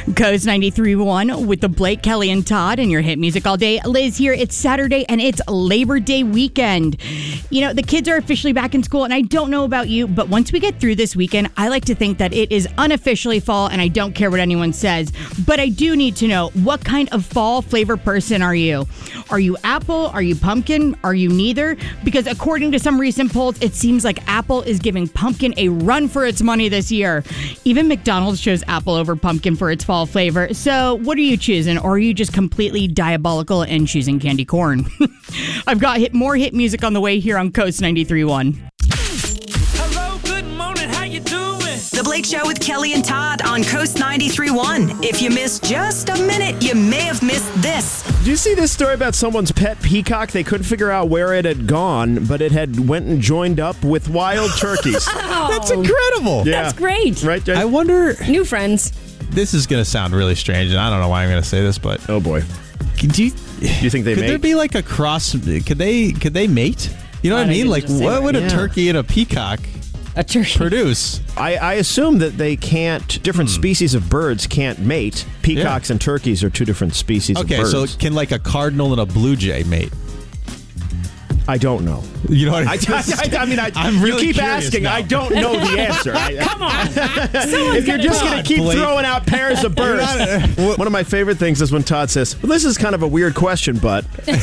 Coast 93.1 with the Blake, Kelly, and Todd and your hit music all day. Liz here. It's Saturday and it's Labor Day weekend. You know, the kids are officially back in school, and I don't know about you, but once we get through this weekend, I like to think that it is unofficially fall, and I don't care what anyone says. But I do need to know, what kind of fall flavor person are you? Are you apple? Are you pumpkin? Are you neither? Because according to some recent polls, it seems like apple is giving pumpkin a run for its money this year. Even McDonald's chose apple over pumpkin for its fall flavor. So what are you choosing? Or are you just completely diabolical and choosing candy corn? I've got more hit music on the way here on Coast 93.1. Hello, good morning, how you doing? The Blake Show with Kelly and Todd on Coast 93.1. If you missed just a minute, you may have missed this. Did you see this story about someone's pet peacock? They couldn't figure out where it had gone, but it had went and joined up with wild turkeys. That's incredible. Yeah. That's great. Right, Jen? I wonder, New friends. this is going to sound really strange, and I don't know why I'm going to say this, but Oh, boy. do you think they could mate? there be like a cross? Could they mate? You know what I mean? Like, what would a turkey and a peacock A turkey. produce? I assume that they can't, different species of birds can't mate. Peacocks and turkeys are two different species of Okay, birds. so can like a cardinal and a blue jay mate? I don't know. You know what I'm really you keep curious asking. now. I don't know the answer. Come on. If you're just going to keep Blake. throwing out pairs of birds. One of my favorite things is when Todd says, well, this is kind of a weird question, but. The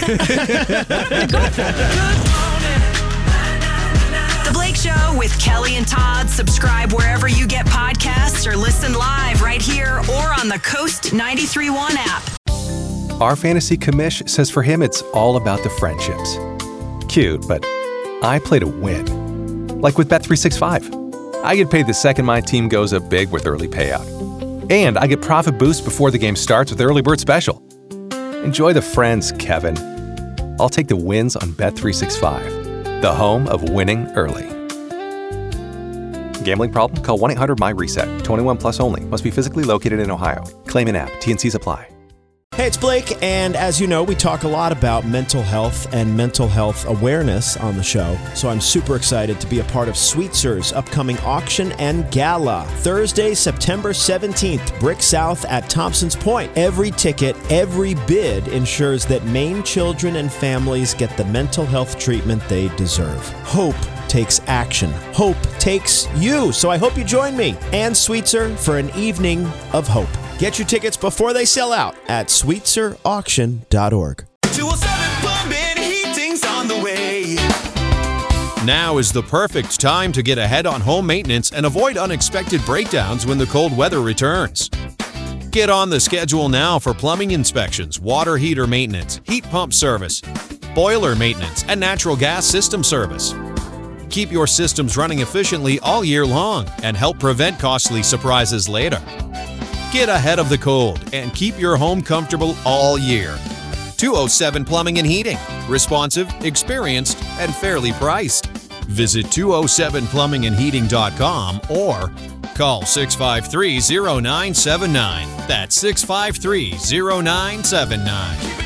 Blake Show with Kelly and Todd. Subscribe wherever you get podcasts or listen live right here or on the Coast 93.1 app. Our fantasy commish says for him it's all about the friendships. Cute, but I play to win. Like with Bet365. I get paid the second my team goes up big with early payout. And I get profit boost before the game starts with Early Bird Special. Enjoy the friends, Kevin. I'll take the wins on Bet365, the home of winning early. Gambling problem? Call 1-800-MY-RESET. 21 plus only. Must be physically located in Ohio. Claim in app. T&Cs apply. Hey, it's Blake, and as you know, we talk a lot about mental health and mental health awareness on the show, so I'm super excited to be a part of Sweetzer's upcoming auction and gala. Thursday, September 17th, Brick South at Thompson's Point. Every ticket, every bid ensures that Maine children and families get the mental health treatment they deserve. Hope takes action. Hope takes you. So I hope you join me and Sweetser for an evening of hope. Get your tickets before they sell out at sweetserauction.org. 207 Plumbing, Heating's on the way. Now is the perfect time to get ahead on home maintenance and avoid unexpected breakdowns when the cold weather returns. Get on the schedule now for plumbing inspections, water heater maintenance, heat pump service, boiler maintenance, and natural gas system service. Keep your systems running efficiently all year long and help prevent costly surprises later. Get ahead of the cold and keep your home comfortable all year. 207 Plumbing and Heating. Responsive, experienced, and fairly priced. Visit 207plumbingandheating.com or call 653-0979. That's 653-0979.